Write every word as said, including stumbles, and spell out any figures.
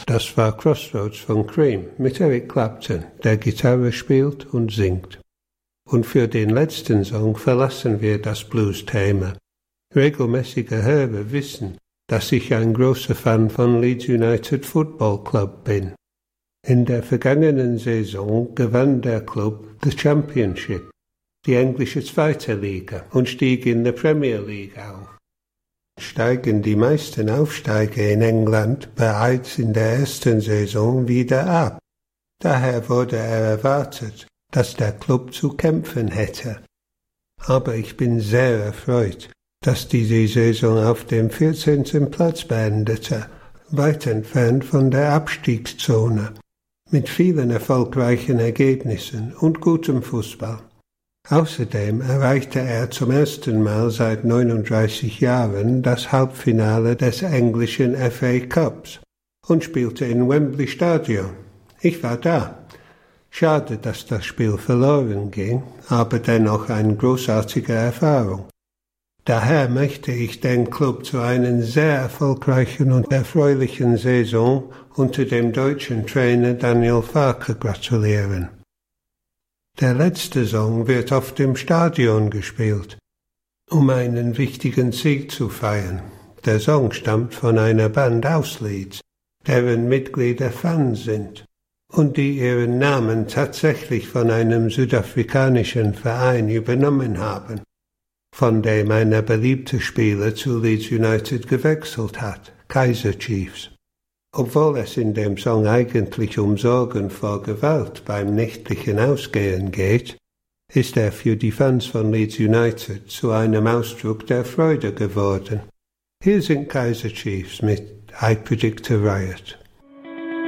Das war Crossroads von Cream mit Eric Clapton, der Gitarre spielt und singt. Und für den letzten Song verlassen wir das Blues-Thema. Regelmäßige Hörer wissen, dass ich ein großer Fan von Leeds United Football Club bin. In der vergangenen Saison gewann der Club the Championship, die englische zweite Liga, und stieg in der Premier League auf. Steigen die meisten Aufsteiger in England bereits in der ersten Saison wieder ab. Daher wurde er erwartet, dass der Club zu kämpfen hätte. Aber ich bin sehr erfreut, dass diese Saison auf dem vierzehnten Platz beendete, weit entfernt von der Abstiegszone, mit vielen erfolgreichen Ergebnissen und gutem Fußball. Außerdem erreichte er zum ersten Mal seit neununddreißig Jahren das Halbfinale des englischen F A Cups und spielte in Wembley Stadion. Ich war da. Schade, dass das Spiel verloren ging, aber dennoch eine großartige Erfahrung. Daher möchte ich den Club zu einer sehr erfolgreichen und erfreulichen Saison unter dem deutschen Trainer Daniel Farke gratulieren. Der letzte Song wird oft im Stadion gespielt, um einen wichtigen Sieg zu feiern. Der Song stammt von einer Band aus Leeds, deren Mitglieder Fans sind und die ihren Namen tatsächlich von einem südafrikanischen Verein übernommen haben, von dem einer beliebte Spieler zu Leeds United gewechselt hat, Kaiser Chiefs. Obwohl es in dem Song eigentlich um Sorgen vor Gewalt beim nächtlichen Ausgehen geht, ist er für die Fans von Leeds United zu einem Ausdruck der Freude geworden. Hier sind Kaiser Chiefs mit I Predict a Riot.